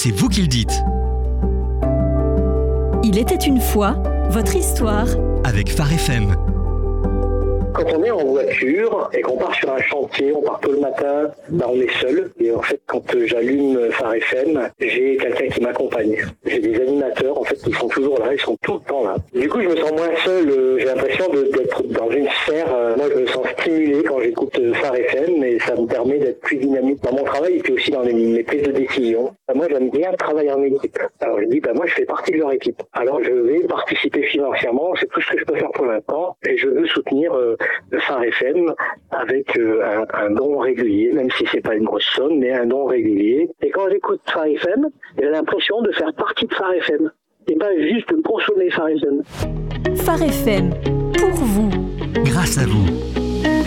c'est vous qui le dites. Il était une fois, votre histoire. Avec Phare FM. Quand on est en voiture et qu'on part sur un chantier, on part tôt le matin, on est seul. Et en fait, quand j'allume Phare FM, j'ai quelqu'un qui m'accompagne. J'ai des animateurs, en fait, qui sont toujours là, ils sont tout le temps là. Du coup, je me sens moins seul. J'ai l'impression d'être dans une sphère. Moi, je me sens stimulé quand j'écoute Phare FM et ça me permet d'être plus dynamique dans mon travail et puis aussi dans mes prises de décision. Moi, j'aime bien travailler en équipe. Alors, je dis, moi, je fais partie de leur équipe. Alors, je vais participer financièrement. C'est tout ce que je peux faire pour l'instant. Et je veux soutenir Phare FM avec un don régulier, même si c'est pas une grosse somme, mais un don régulier. Et quand j'écoute Phare FM, j'ai l'impression de faire partie de Phare FM et pas juste de consommer Phare FM. Phare FM, pour vous. Grâce à vous.